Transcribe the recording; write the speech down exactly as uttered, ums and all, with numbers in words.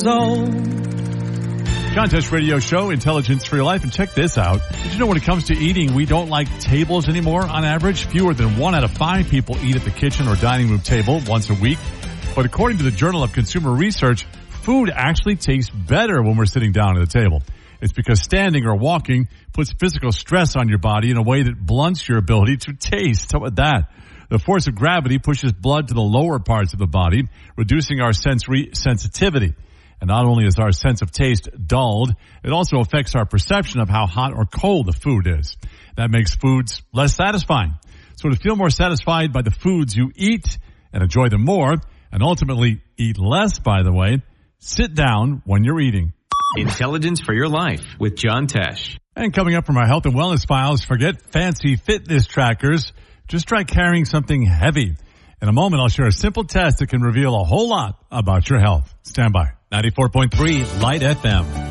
Contest radio show, Intelligence for Your Life. And check this out. Did you know when it comes to eating, we don't like tables anymore on average? Fewer than one out of five people eat at the kitchen or dining room table once a week. But according to the Journal of Consumer Research, food actually tastes better when we're sitting down at the table. It's because standing or walking puts physical stress on your body in a way that blunts your ability to taste. How about that? The force of gravity pushes blood to the lower parts of the body, reducing our sensory sensitivity. And not only is our sense of taste dulled, it also affects our perception of how hot or cold the food is. That makes foods less satisfying. So to feel more satisfied by the foods you eat and enjoy them more, and ultimately eat less, by the way, sit down when you're eating. Intelligence for Your Life with John Tesh. And coming up from our health and wellness files, forget fancy fitness trackers. Just try carrying something heavy. In a moment, I'll share a simple test that can reveal a whole lot about your health. Stand by. ninety-four point three Light F M.